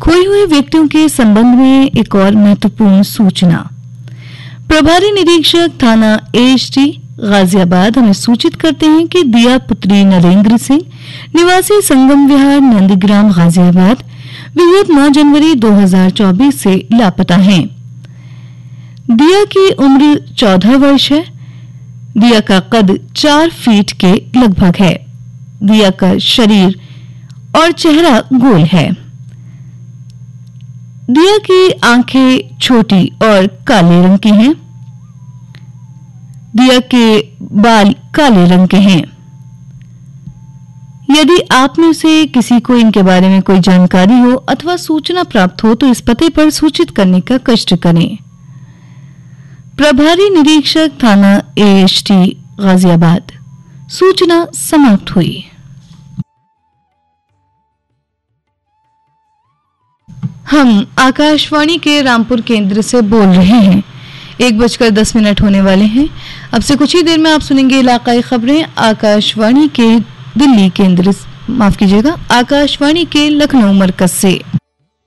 खोए हुए व्यक्तियों के संबंध में एक और महत्वपूर्ण सूचना। प्रभारी निरीक्षक थाना एएसटी गाजियाबाद हमें सूचित करते हैं कि दिया पुत्री नरेंद्र सिंह निवासी संगम विहार नंदीग्राम गाजियाबाद विगत 9 जनवरी 2024 से लापता हैं। दिया की उम्र 14 वर्ष है। दिया का कद 4 फीट के लगभग है। दिया का शरीर और चेहरा गोल है। दिया की आंखें छोटी और काले रंग की हैं। दिया के बाल काले रंग के हैं। यदि आप में से किसी को इनके बारे में कोई जानकारी हो अथवा सूचना प्राप्त हो तो इस पते पर सूचित करने का कष्ट करें। प्रभारी निरीक्षक थाना एएसटी गाजियाबाद। सूचना समाप्त हुई। हम आकाशवाणी के रामपुर केंद्र से बोल रहे हैं। 1:10 होने वाले हैं। अब से कुछ ही देर में आप सुनेंगे इलाकाई खबरें आकाशवाणी के दिल्ली केंद्र, माफ कीजिएगा, आकाशवाणी के लखनऊ मरकज से।